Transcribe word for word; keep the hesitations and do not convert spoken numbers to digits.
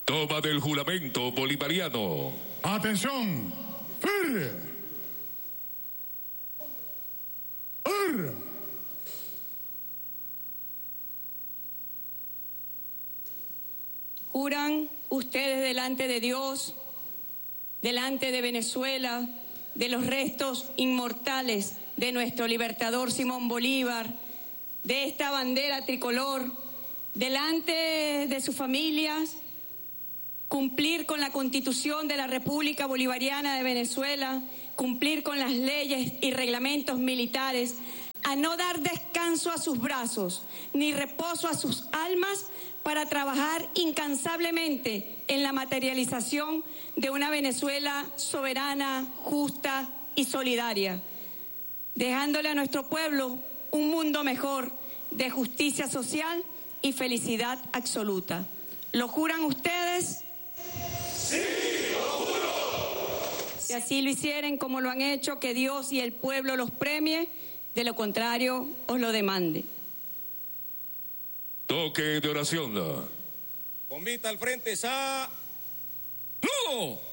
Toma del juramento bolivariano. Atención. ¡Fir! ¡Ar! Juran ustedes delante de Dios, delante de Venezuela, de los restos inmortales de nuestro libertador Simón Bolívar, de esta bandera tricolor, delante de sus familias, cumplir con la Constitución de la República Bolivariana de Venezuela, cumplir con las leyes y reglamentos militares, a no dar descanso a sus brazos, ni reposo a sus almas, para trabajar incansablemente en la materialización de una Venezuela soberana, justa y solidaria, dejándole a nuestro pueblo un mundo mejor de justicia social y felicidad absoluta. ¿Lo juran ustedes? ¡Sí, lo juro! Si así lo hicieren como lo han hecho, que Dios y el pueblo los premie, de lo contrario os lo demande. Toque de oración. Con vista al frente, sa... ¡No!